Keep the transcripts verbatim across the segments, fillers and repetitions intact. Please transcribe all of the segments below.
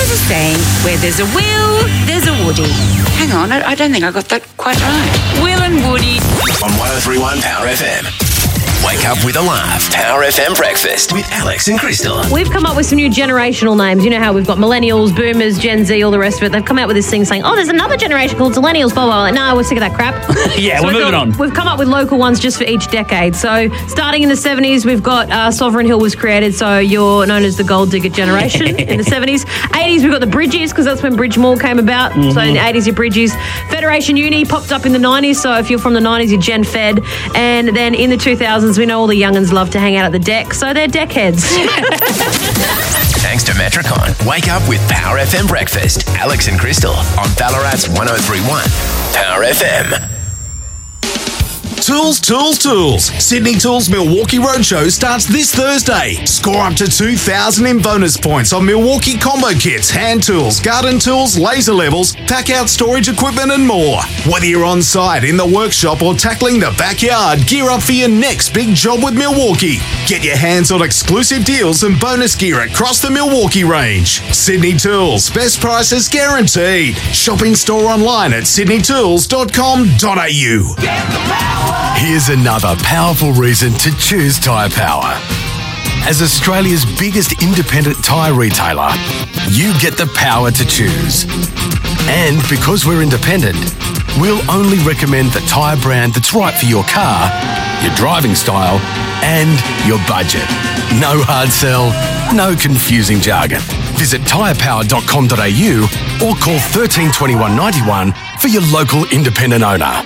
There's a saying, where there's a Will, there's a Woody. Hang on, I, I don't think I got that quite right. Will and Woody. On one oh three point one Power F M. Wake up with a laugh. Power F M breakfast with Alex and Crystal. We've come up with some new generational names. You know how we've got millennials, boomers, Gen Z, all the rest of it. They've come out with this thing saying, oh, there's another generation called millennials, blah, blah, blah. Like, no, we're sick of that crap. yeah, so we're moving thought, on. We've come up with local ones just for each decade. So starting in the seventies, we've got uh, Sovereign Hill was created, so you're known as the gold digger generation in the seventies. eighties, we've got the Bridges, because that's when Bridge Mall came about. Mm-hmm. So in the eighties, your Bridges. Federation Uni popped up in the nineties, so if you're from the nineties, you're Gen Fed. And then in the two thousands, we know all the young'uns love to hang out at the deck, so they're deck heads. Thanks to Metricon. Wake up with Power F M breakfast. Alex and Crystal on Ballarat's one oh three point one Power F M. Tools, Tools, Tools. Sydney Tools Milwaukee Roadshow starts this Thursday. Score up to two thousand in bonus points on Milwaukee combo kits, hand tools, garden tools, laser levels, pack-out storage equipment and more. Whether you're on site, in the workshop or tackling the backyard, gear up for your next big job with Milwaukee. Get your hands on exclusive deals and bonus gear across the Milwaukee range. Sydney Tools, best prices guaranteed. Shop in store online at sydney tools dot com dot a u. Here's another powerful reason to choose Tyre Power. As Australia's biggest independent tyre retailer, you get the power to choose. And because we're independent, we'll only recommend the tyre brand that's right for your car, your driving style, and your budget. No hard sell, no confusing jargon. Visit tyre power dot com dot a u or call one three two one, nine one for your local independent owner.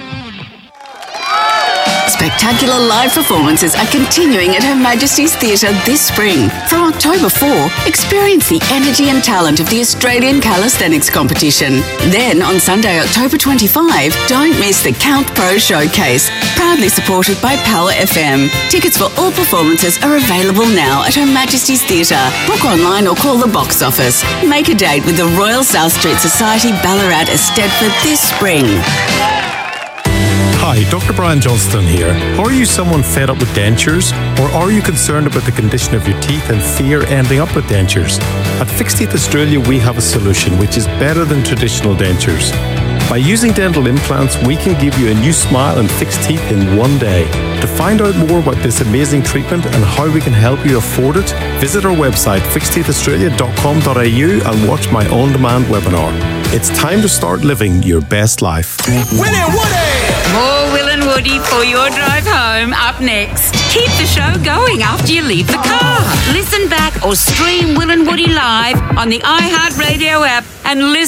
Spectacular live performances are continuing at Her Majesty's Theatre this spring. From October fourth, experience the energy and talent of the Australian Calisthenics Competition. Then, on Sunday, October twenty-fifth, don't miss the Count Pro Showcase, proudly supported by Power F M. Tickets for all performances are available now at Her Majesty's Theatre. Book online or call the box office. Make a date with the Royal South Street Society Ballarat Eisteddfod this spring. Hi, Doctor Brian Johnston here. Are you someone fed up with dentures? Or are you concerned about the condition of your teeth and fear ending up with dentures? At Fixed Teeth Australia, we have a solution which is better than traditional dentures. By using dental implants, we can give you a new smile and fixed teeth in one day. To find out more about this amazing treatment and how we can help you afford it, visit our website fixed teeth australia dot com dot a u and watch my on-demand webinar. It's time to start living your best life. Will and Woody! More Will and Woody for your drive home up next. Keep the show going after you leave the car. Listen back or stream Will and Woody live on the iHeartRadio app and listen